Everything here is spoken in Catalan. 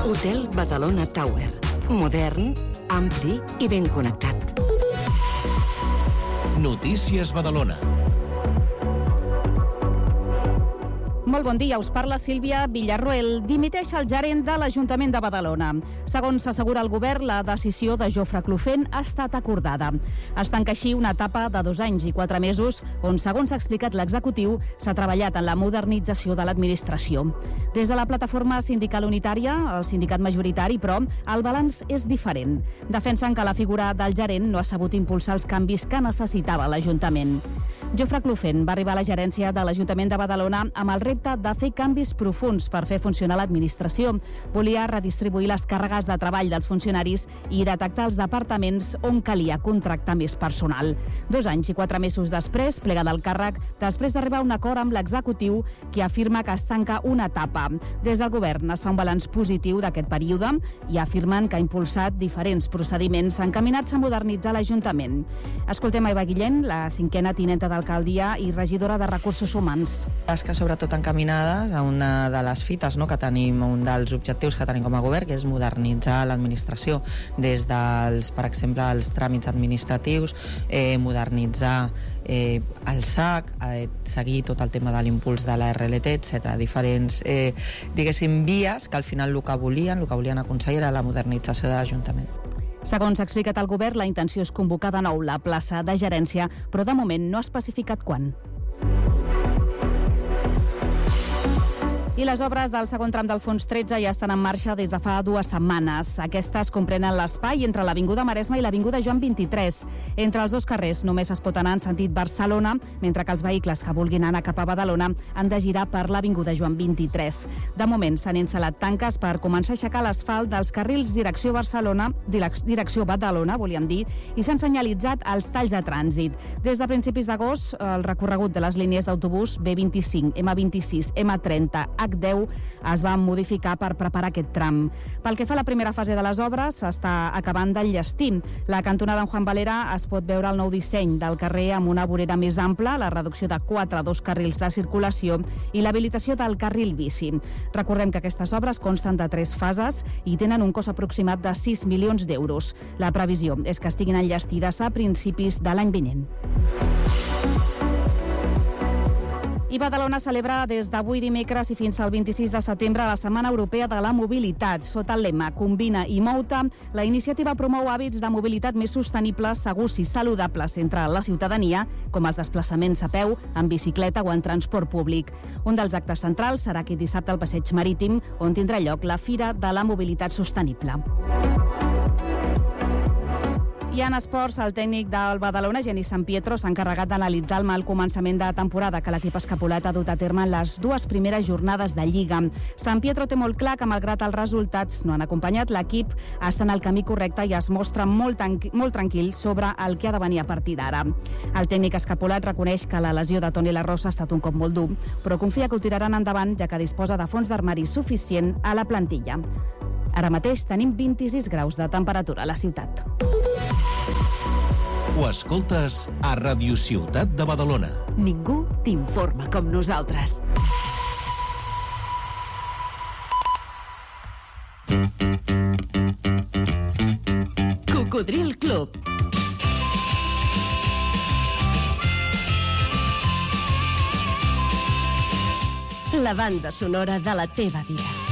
Hotel Badalona Tower. Modern, ampli i ben connectat. Notícies Badalona. Molt bon dia, us parla Sílvia Villarroel. Dimiteix el gerent de l'Ajuntament de Badalona. Segons assegura el govern, la decisió de Jofre Clofent ha estat acordada. Es tanca així una etapa de 2 anys i 4 mesos on, segons ha explicat l'executiu, s'ha treballat en la modernització de l'administració. Des de la plataforma sindical unitària, el sindicat majoritari, però, el balanç és diferent. Defensen que la figura del gerent no ha sabut impulsar els canvis que necessitava l'Ajuntament. Jofre Clofent va arribar a la gerència de l'Ajuntament de Badalona amb el repte de fer canvis profuns per fer funcionar l'administració. Volia redistribuir les càrregues de treball dels funcionaris i detectar els departaments on calia contractar més personal. 2 anys i 4 mesos després, plega del càrrec, després d'arribar a un acord amb l'executiu que afirma que es tanca una etapa. Des del govern es fa un balanç positiu d'aquest període i afirmen que ha impulsat diferents procediments encaminats a modernitzar l'Ajuntament. Escoltem a Eva Guillén, la 5a tinenta d'alcaldia i regidora de Recursos Humans. Tasques sobretot encaminades a una de les fites, que tenim, un dels objectius que tenim com a govern, que és modernitzar l'administració des dels, per exemple, els tràmits administratius, modernitzar el SAC, seguir tot el tema de l'impuls de la RLT, etc. Diferents, diguéssim, vies que al final el que volien aconseguir era la modernització de l'Ajuntament. Segons ha explicat el govern, la intenció és convocar de nou la plaça de gerència, però de moment no ha especificat quan. I les obres del segon tram del Fons 13 ja estan en marxa des de fa 2 setmanes. Aquestes comprenen l'espai entre l'Avinguda Maresme i l'Avinguda Joan 23. Entre els 2 carrers només es pot anar en sentit Barcelona, mentre que els vehicles que vulguin anar cap a Badalona han de girar per l'Avinguda Joan 23. De moment s'han instal·lat tanques per començar a aixecar l'asfalt dels carrils direcció Badalona, volíem dir, i s'han senyalitzat els talls de trànsit. Des de principis d'agost, el recorregut de les línies d'autobús B25, M26, M30, H10 es va modificar per preparar aquest tram. Pel que fa a la primera fase de les obres, s'està acabant d'enllestir. La cantonada en Juan Valera es pot veure el nou disseny del carrer amb una vorera més ampla, la reducció de 4 a 2 carrils de circulació i l'habilitació del carril bici. Recordem que aquestes obres consten de 3 fases i tenen un cost aproximat de 6 milions d'euros. La previsió és que estiguin enllestides a principis de l'any vinent. I Badalona celebra des d'avui dimecres i fins al 26 de setembre la Setmana Europea de la Mobilitat. Sota el lema Combina i Mou-te, la iniciativa promou hàbits de mobilitat més sostenibles, segurs i saludables entre la ciutadania, com els desplaçaments a peu, en bicicleta o en transport públic. Un dels actes centrals serà aquest dissabte al Passeig Marítim, on tindrà lloc la Fira de la Mobilitat Sostenible. I en esports, el tècnic del Badalona, Genís Sampietro, s'ha encarregat d'analitzar el mal començament de temporada que l'equip escapolat ha dut a terme en les 2 primeres jornades de Lliga. Sampietro té molt clar que, malgrat els resultats no han acompanyat, l'equip està en el camí correcte i es mostra molt tranquil sobre el que ha de venir a partir d'ara. El tècnic escapolat reconeix que la lesió de Toni Larrosa ha estat un cop molt dur, però confia que ho tiraran endavant, ja que disposa de fons d'armari suficient a la plantilla. Ara mateix tenim 26 graus de temperatura a la ciutat. Ho escoltes a Radio Ciutat de Badalona. Ningú t'informa com nosaltres. Cocodril Club. La banda sonora de la teva vida.